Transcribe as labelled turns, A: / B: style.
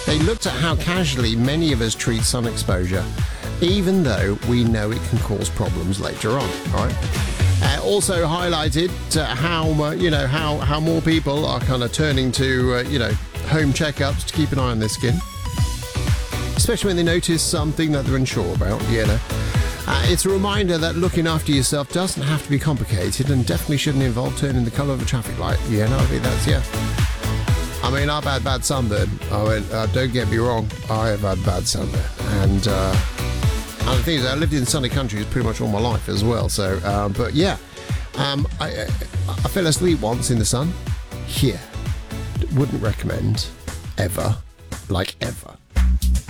A: They looked at how casually many of us treat sun exposure, even though we know it can cause problems later on. All right. Also highlighted how more people are kind of turning to home checkups to keep an eye on their skin, especially when they notice something that they're unsure about. It's a reminder that looking after yourself doesn't have to be complicated and definitely shouldn't involve turning the colour of a traffic light. I've had bad sunburn. Don't get me wrong, I have had bad sunburn. And the thing is, I lived in sunny countries pretty much all my life as well. So, I fell asleep once in the sun. Wouldn't recommend. Ever. Like ever.